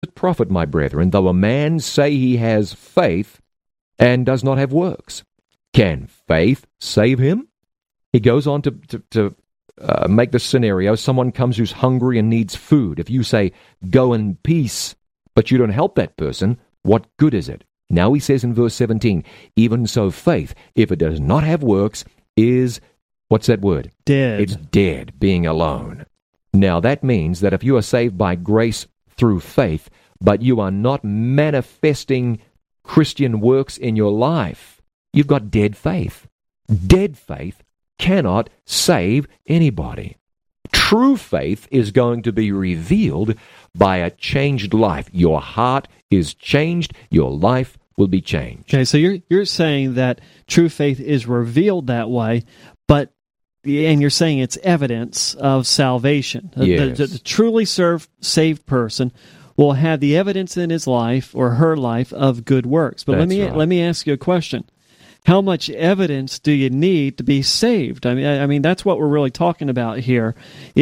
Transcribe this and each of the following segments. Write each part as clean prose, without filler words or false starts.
it profit, my brethren, though a man say he has faith and does not have works? Can faith save him? He goes on to make the scenario. Someone comes who's hungry and needs food. If you say, go in peace, but you don't help that person, what good is it? Now he says in verse 17, even so faith, if it does not have works, is, what's that word? Dead. It's dead, being alone. Now that means that if you are saved by grace through faith, but you are not manifesting Christian works in your life, you've got dead faith. Dead faith cannot save anybody. True faith is going to be revealed by a changed life. Your heart is changed, your life will be changed. Okay, so you're saying that true faith is revealed that way, and you're saying it's evidence of salvation. Yes. The truly saved person will have the evidence in his life or her life of good works. But let me ask you a question. How much evidence do you need to be saved? I mean that's what we're really talking about here.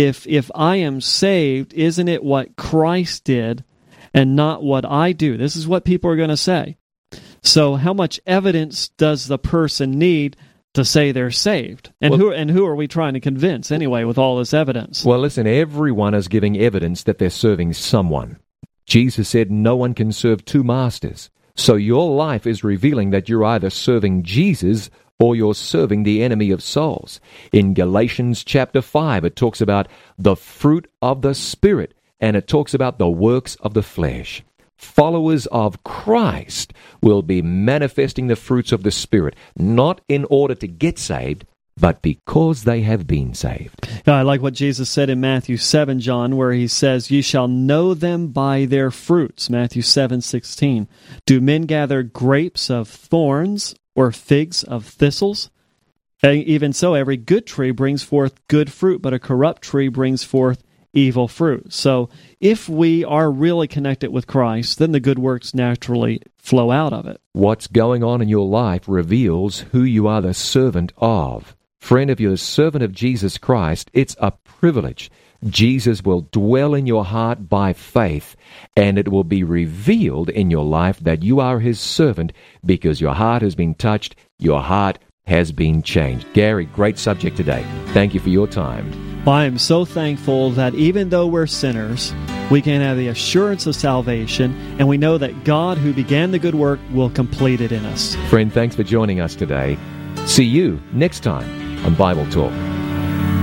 If I am saved, isn't it what Christ did and not what I do? This is what people are going to say. So how much evidence does the person need to say they're saved? And who are we trying to convince anyway with all this evidence? Well, listen, everyone is giving evidence that they're serving someone. Jesus said no one can serve two masters. So your life is revealing that you're either serving Jesus or you're serving the enemy of souls. In Galatians chapter 5, it talks about the fruit of the Spirit, and it talks about the works of the flesh. Followers of Christ will be manifesting the fruits of the Spirit, not in order to get saved, but because they have been saved. I like what Jesus said in Matthew 7, John, where he says, "You shall know them by their fruits," Matthew 7:16. Do men gather grapes of thorns or figs of thistles? Even so, every good tree brings forth good fruit, but a corrupt tree brings forth evil fruit. So if we are really connected with Christ, then the good works naturally flow out of it. What's going on in your life reveals who you are the servant of. Friend, if you're a servant of Jesus Christ, it's a privilege. Jesus will dwell in your heart by faith, and it will be revealed in your life that you are his servant because your heart has been touched, your heart has been changed. Gary, great subject today. Thank you for your time. Well, I am so thankful that even though we're sinners, we can have the assurance of salvation, and we know that God, who began the good work, will complete it in us. Friend, thanks for joining us today. See you next time on Bible Talk.